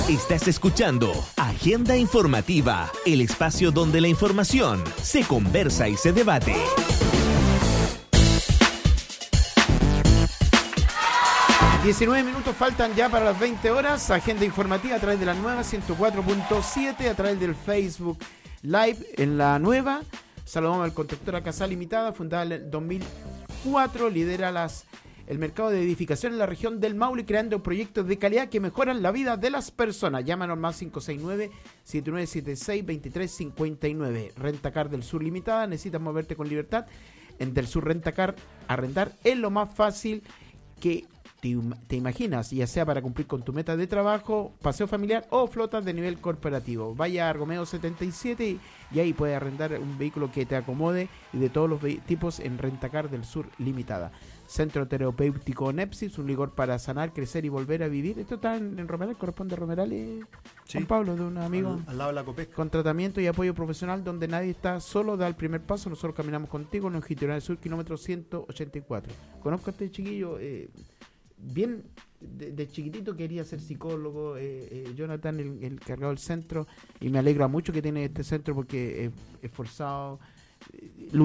Estás escuchando Agenda Informativa, el espacio donde la información se conversa y se debate. ...19 minutos faltan ya para las 20 horas... Agenda informativa a través de la nueva 104.7... a través del Facebook Live en la nueva. Saludamos al Constructora Casal Limitada, fundada en el 2004... lidera el mercado de edificación en la región del Maule, creando proyectos de calidad que mejoran la vida de las personas. Llámanos más 569-7976-2359. Rentacar del Sur Limitada, necesitas moverte con libertad. En Del Sur Rentacar, arrendar es lo más fácil que te imaginas, ya sea para cumplir con tu meta de trabajo, paseo familiar o flotas de nivel corporativo. Vaya a Argomeo 77 y ahí puedes arrendar un vehículo que te acomode, y de todos los tipos en Rentacar del Sur Limitada. Centro Terapéutico Nepsis, un licor para sanar, crecer y volver a vivir. Esto está en Romeral, corresponde a Romeral, sí. Juan Pablo, de un amigo. Al lado de la Copec. Con tratamiento y apoyo profesional, donde nadie está solo, da el primer paso. Nosotros caminamos contigo en Longitudinal del Sur, kilómetro 184. Conozco a este chiquillo, bien de chiquitito quería ser psicólogo. Jonathan, el cargado del centro, y me alegra mucho que tiene este centro porque es esforzado,